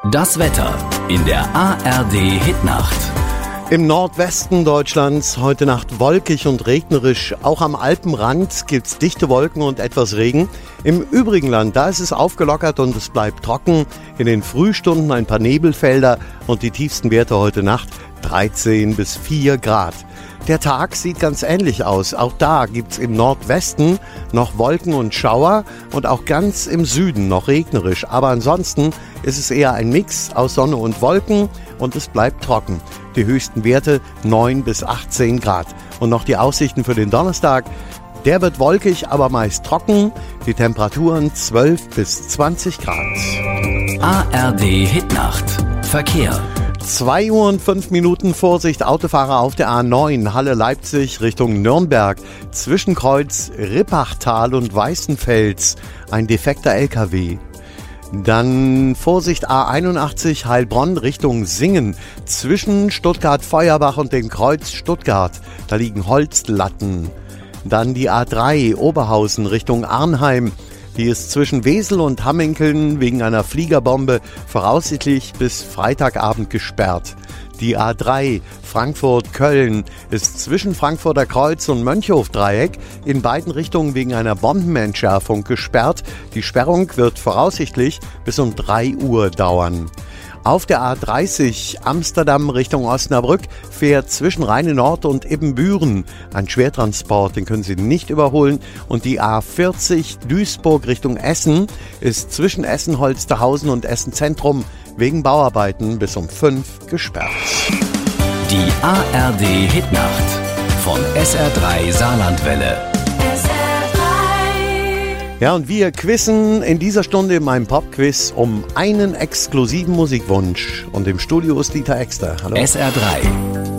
Das Wetter in der ARD Hitnacht. Im Nordwesten Deutschlands heute Nacht wolkig und regnerisch. Auch am Alpenrand gibt's dichte Wolken und etwas Regen. Im übrigen Land, da ist es aufgelockert und es bleibt trocken. In den Frühstunden ein paar Nebelfelder und die tiefsten Werte heute Nacht 13 bis 4 Grad. Der Tag sieht ganz ähnlich aus. Auch da gibt's im Nordwesten noch Wolken und Schauer und auch ganz im Süden noch regnerisch. Aber ansonsten ist es eher ein Mix aus Sonne und Wolken und es bleibt trocken. Die höchsten Werte 9 bis 18 Grad. Und noch die Aussichten für den Donnerstag. Der wird wolkig, aber meist trocken. Die Temperaturen 12 bis 20 Grad. ARD Hitnacht. Verkehr. 2 Uhr und 5 Minuten Vorsicht, Autofahrer auf der A9 Halle-Leipzig Richtung Nürnberg. Zwischenkreuz Rippachtal und Weißenfels. Ein defekter LKW. Dann Vorsicht A81 Heilbronn Richtung Singen. Zwischen Stuttgart-Feuerbach und dem Kreuz Stuttgart. Da liegen Holzlatten. Dann die A3 Oberhausen Richtung Arnheim. Die ist zwischen Wesel und Hamminkeln wegen einer Fliegerbombe voraussichtlich bis Freitagabend gesperrt. Die A3 Frankfurt-Köln ist zwischen Frankfurter Kreuz und Mönchhof-Dreieck in beiden Richtungen wegen einer Bombenentschärfung gesperrt. Die Sperrung wird voraussichtlich bis um 3 Uhr dauern. Auf der A30 Amsterdam Richtung Osnabrück fährt zwischen Rheine-Nord und Ibbenbüren ein Schwertransport, den können Sie nicht überholen. Und die A40 Duisburg Richtung Essen ist zwischen Essen-Holsterhausen und Essen-Zentrum wegen Bauarbeiten bis um 5 gesperrt. Die ARD Hitnacht von SR3 Saarlandwelle. Ja, und wir quizzen in dieser Stunde in meinem Pop-Quiz um einen exklusiven Musikwunsch. Und im Studio ist Dieter Exter. Hallo. SR3